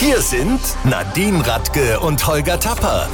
Hier sind Nadine Radke und Holger Tapper.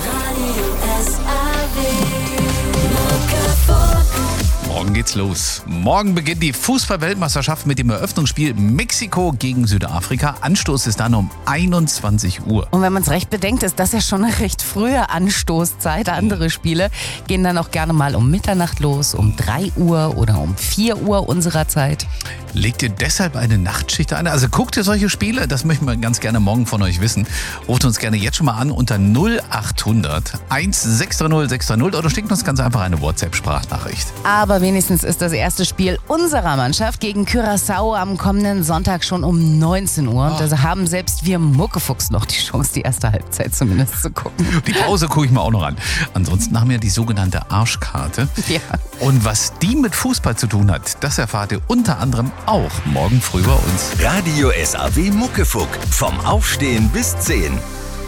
Morgen geht's los. Morgen beginnt die Fußball-Weltmeisterschaft mit dem Eröffnungsspiel Mexiko gegen Südafrika. Anstoß ist dann um 21 Uhr. Und wenn man es recht bedenkt, ist das ja schon eine recht frühe Anstoßzeit. Andere Spiele gehen dann auch gerne mal um Mitternacht los, um 3 Uhr oder um 4 Uhr unserer Zeit. Legt ihr deshalb eine Nachtschicht ein? Also guckt ihr solche Spiele? Das möchten wir ganz gerne morgen von euch wissen. Ruft uns gerne jetzt schon mal an unter 0800 1630 630 oder schickt uns ganz einfach eine WhatsApp-Sprachnachricht. Aber wenigstens ist das erste Spiel unserer Mannschaft gegen Curaçao am kommenden Sonntag schon um 19 Uhr. Und also haben selbst wir Muckefuchs noch die Chance, die erste Halbzeit zumindest zu gucken. Die Pause gucke ich mir auch noch an. Ansonsten haben wir die sogenannte Arschkarte. Ja. Und was die mit Fußball zu tun hat, das erfahrt ihr unter anderem auch morgen früh bei uns. Radio SAW Muckefuck. Vom Aufstehen bis 10.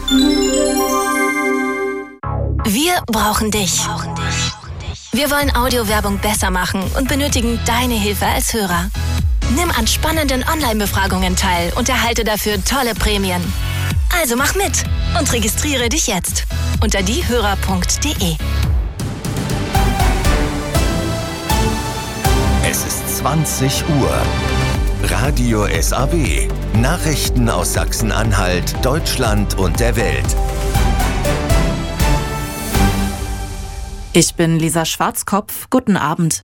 Wir brauchen dich. Wir wollen Audiowerbung besser machen und benötigen deine Hilfe als Hörer. Nimm an spannenden Online-Befragungen teil und erhalte dafür tolle Prämien. Also mach mit und registriere dich jetzt unter diehörer.de. Es ist 20 Uhr. Radio SAW. Nachrichten aus Sachsen-Anhalt, Deutschland und der Welt. Ich bin Lisa Schwarzkopf. Guten Abend.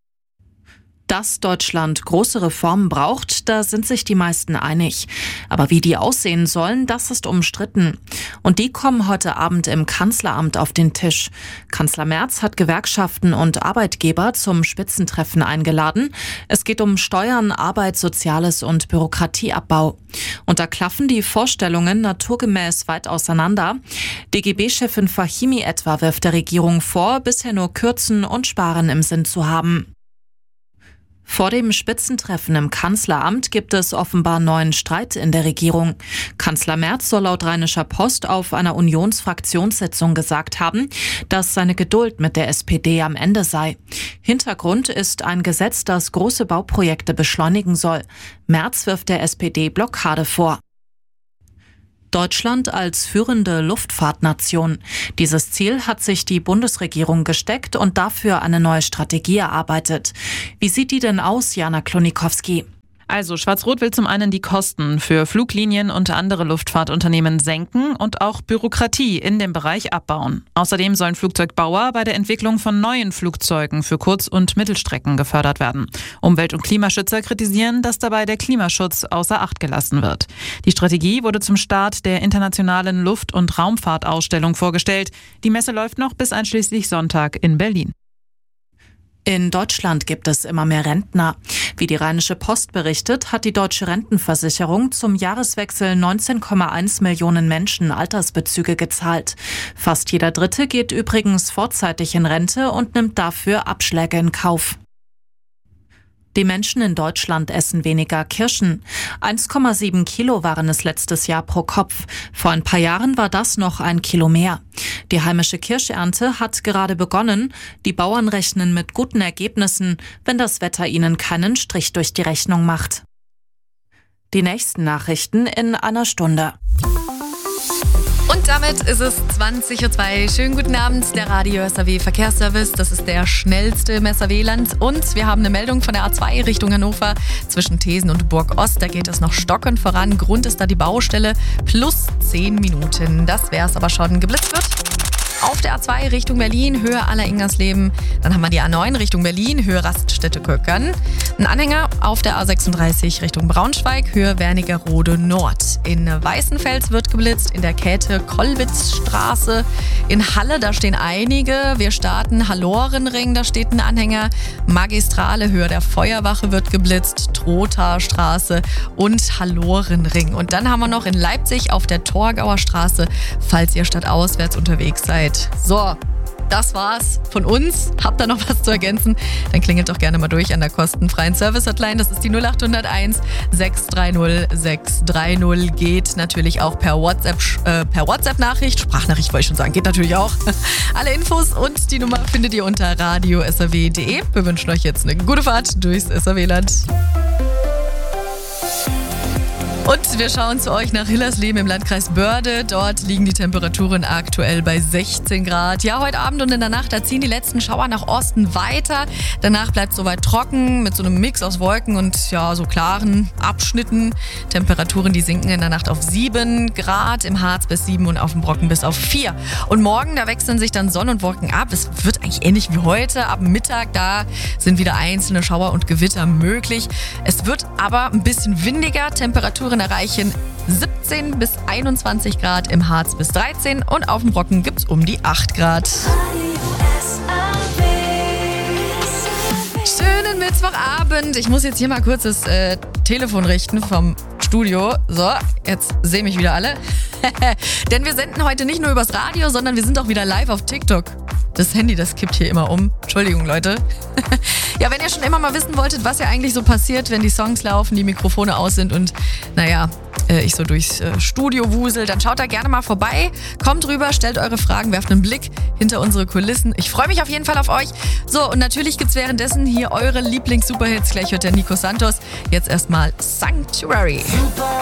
Dass Deutschland große Reformen braucht, da sind sich die meisten einig. Aber wie die aussehen sollen, das ist umstritten. Und die kommen heute Abend im Kanzleramt auf den Tisch. Kanzler Merz hat Gewerkschaften und Arbeitgeber zum Spitzentreffen eingeladen. Es geht um Steuern, Arbeit, Soziales und Bürokratieabbau. Und da klaffen die Vorstellungen naturgemäß weit auseinander. DGB-Chefin Fahimi etwa wirft der Regierung vor, bisher nur Kürzen und Sparen im Sinn zu haben. Vor dem Spitzentreffen im Kanzleramt gibt es offenbar neuen Streit in der Regierung. Kanzler Merz soll laut Rheinischer Post auf einer Unionsfraktionssitzung gesagt haben, dass seine Geduld mit der SPD am Ende sei. Hintergrund ist ein Gesetz, das große Bauprojekte beschleunigen soll. Merz wirft der SPD Blockade vor. Deutschland als führende Luftfahrtnation. Dieses Ziel hat sich die Bundesregierung gesteckt und dafür eine neue Strategie erarbeitet. Wie sieht die denn aus, Jana Klonikowski? Also Schwarz-Rot will zum einen die Kosten für Fluglinien und andere Luftfahrtunternehmen senken und auch Bürokratie in dem Bereich abbauen. Außerdem sollen Flugzeugbauer bei der Entwicklung von neuen Flugzeugen für Kurz- und Mittelstrecken gefördert werden. Umwelt- und Klimaschützer kritisieren, dass dabei der Klimaschutz außer Acht gelassen wird. Die Strategie wurde zum Start der internationalen Luft- und Raumfahrtausstellung vorgestellt. Die Messe läuft noch bis einschließlich Sonntag in Berlin. In Deutschland gibt es immer mehr Rentner. Wie die Rheinische Post berichtet, hat die Deutsche Rentenversicherung zum Jahreswechsel 19,1 Millionen Menschen Altersbezüge gezahlt. Fast jeder Dritte geht übrigens vorzeitig in Rente und nimmt dafür Abschläge in Kauf. Die Menschen in Deutschland essen weniger Kirschen. 1,7 Kilo waren es letztes Jahr pro Kopf. Vor ein paar Jahren war das noch 1 Kilo mehr. Die heimische Kirschernte hat gerade begonnen. Die Bauern rechnen mit guten Ergebnissen, wenn das Wetter ihnen keinen Strich durch die Rechnung macht. Die nächsten Nachrichten in einer Stunde. Und damit ist es 20.02 Uhr. Schönen guten Abend, der Radio SAW Verkehrsservice. Das ist der schnellste im SAW-Land. Und wir haben eine Meldung von der A2 Richtung Hannover zwischen Thesen und Burg-Ost. Da geht es noch stockend voran. Grund ist da die Baustelle plus 10 Minuten. Das wär's aber schon. Geblitzt wird auf der A2 Richtung Berlin, Höhe Aller-Ingersleben. Dann haben wir die A9 Richtung Berlin, Höhe Raststätte-Köckern. Ein Anhänger auf der A36 Richtung Braunschweig, Höhe Wernigerode Nord. In Weißenfels wird geblitzt, in der Käthe Kollwitzstraße. In Halle, da stehen einige. Wir starten Hallorenring, da steht ein Anhänger. Magistrale, Höhe der Feuerwache wird geblitzt, Trothaer Straße und Hallorenring. Und dann haben wir noch in Leipzig auf der Torgauer Straße, falls ihr stadtauswärts unterwegs seid. So, das war's von uns. Habt ihr noch was zu ergänzen? Dann klingelt doch gerne mal durch an der kostenfreien Service-Hotline. Das ist die 0801 630 630. Geht natürlich auch per WhatsApp-Nachricht. Sprachnachricht wollte ich schon sagen. Geht natürlich auch. Alle Infos und die Nummer findet ihr unter radio-saw.de. Wir wünschen euch jetzt eine gute Fahrt durchs SAW-Land. Und wir schauen zu euch nach Hillersleben im Landkreis Börde. Dort liegen die Temperaturen aktuell bei 16 Grad. Ja, heute Abend und in der Nacht, da ziehen die letzten Schauer nach Osten weiter. Danach bleibt es soweit trocken mit so einem Mix aus Wolken und ja, so klaren Abschnitten. Temperaturen, die sinken in der Nacht auf 7 Grad, im Harz bis 7 und auf dem Brocken bis auf 4. Und morgen, da wechseln sich dann Sonne und Wolken ab. Es wird eigentlich ähnlich wie heute. Ab Mittag, da sind wieder einzelne Schauer und Gewitter möglich. Es wird aber ein bisschen windiger. Temperaturen erreichen 17 bis 21 Grad, im Harz bis 13 und auf dem Brocken gibt es um die 8 Grad. Schönen Mittwochabend. Ich muss jetzt hier mal kurz das Telefon richten vom Studio. So, jetzt sehen mich wieder alle. Denn wir senden heute nicht nur übers Radio, sondern wir sind auch wieder live auf TikTok. Das Handy, das kippt hier immer um. Entschuldigung, Leute. Ja, wenn ihr schon immer mal wissen wolltet, was ja eigentlich so passiert, wenn die Songs laufen, die Mikrofone aus sind und, naja, ich so durchs Studio wusel, dann schaut da gerne mal vorbei. Kommt rüber, stellt eure Fragen, werft einen Blick hinter unsere Kulissen. Ich freue mich auf jeden Fall auf euch. So, und natürlich gibt's währenddessen hier eure Lieblings-Superhits. Gleich hört der Nico Santos. Jetzt erstmal Sanctuary. Super.